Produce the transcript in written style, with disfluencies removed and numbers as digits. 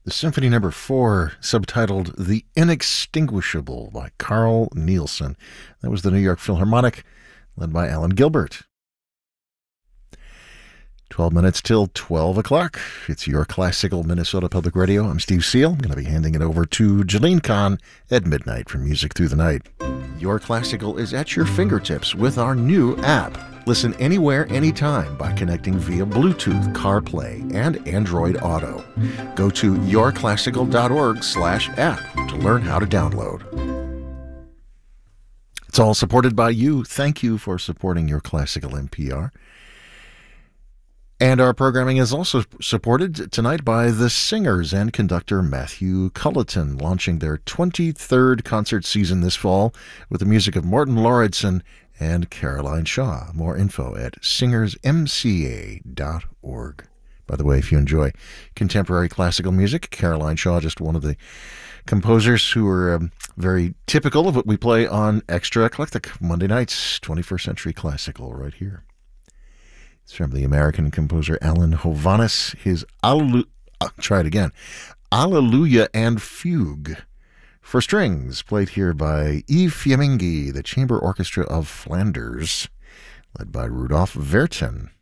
Symphony Number 4, subtitled The Inextinguishable by Carl Nielsen. That was the New York Philharmonic, led by Alan Gilbert. 12 minutes till 12 o'clock. It's your classical Minnesota Public Radio. I'm Steve Seal. I'm going to be handing it over to Jalene Kahn at midnight for Music Through the Night. Your Classical is at your fingertips with our new app. Listen anywhere, anytime by connecting via Bluetooth, CarPlay, and Android Auto. Go to yourclassical.org/app to learn how to download. It's all supported by you. Thank you for supporting Your Classical NPR. And our programming is also supported tonight by the singers and conductor Matthew Culleton, launching their 23rd concert season this fall with the music of Morton Lauridsen and Caroline Shaw. More info at singersmca.org. By the way, if you enjoy contemporary classical music, Caroline Shaw, just one of the composers who are very typical of what we play on Extra Eclectic Monday nights, 21st Century Classical, right here. It's from the American composer Alan Hovhaness, his Alleluia and Fugue for strings, played here by Yves Fiammingi, the Chamber Orchestra of Flanders, led by Rudolf Vertin.